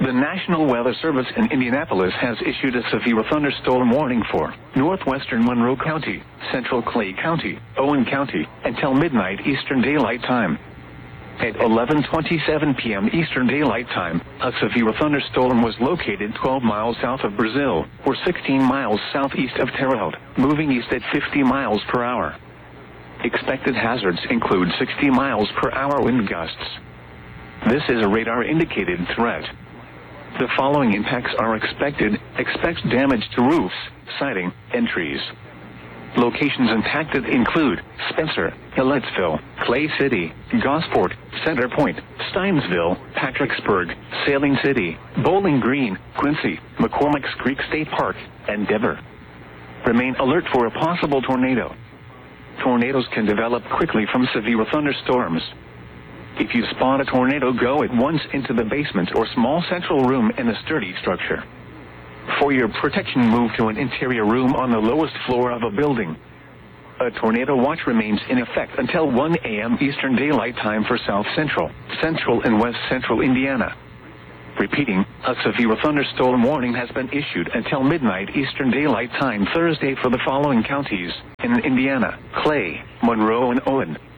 The National Weather Service in Indianapolis has issued a severe thunderstorm warning for northwestern Monroe County, central Clay County, Owen County, until midnight Eastern Daylight Time. At 11:27 p.m. Eastern Daylight Time, a severe thunderstorm was located 12 miles south of Brazil, or 16 miles southeast of Terre Haute, moving east at 50 miles per hour. Expected hazards include 60 miles per hour wind gusts. This is a radar-indicated threat. The following impacts are expected. Expect damage to roofs, siding, and trees. Locations impacted include Spencer, Hilletsville, Clay City, Gosport, Center Point, Steinsville, Patricksburg, Sailing City, Bowling Green, Quincy, McCormick's Creek State Park, and Denver. Remain alert for a possible tornado. Tornadoes can develop quickly from severe thunderstorms. If you spot a tornado, go at once into the basement or small central room in a sturdy structure. For your protection, move to an interior room on the lowest floor of a building. A tornado watch remains in effect until 1 a.m. Eastern Daylight Time for South Central, Central and West Central Indiana. Repeating, a severe thunderstorm warning has been issued until midnight Eastern Daylight Time Thursday for the following counties in Indiana: Clay, Monroe, and Owen.